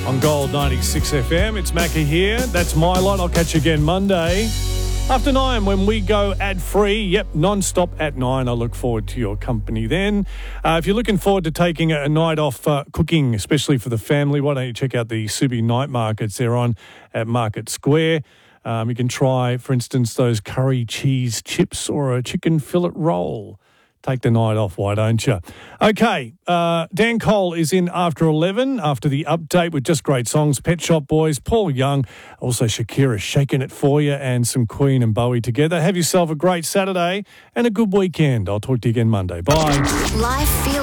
on Gold 96 FM. It's Macca here. That's my lot. I'll catch you again Monday after 9 when we go ad-free. Yep, non-stop at 9. I look forward to your company then. If you're looking forward to taking a night off cooking, especially for the family, why don't you check out the Subi night markets? They're on at Market Square. You can try, for instance, those curry cheese chips or a chicken fillet roll. Take the night off, why don't you? Okay, Dan Cole is in after 11, after the update with just great songs. Pet Shop Boys, Paul Young, also Shakira shaking it for you, and some Queen and Bowie together. Have yourself a great Saturday and a good weekend. I'll talk to you again Monday. Bye. Life feels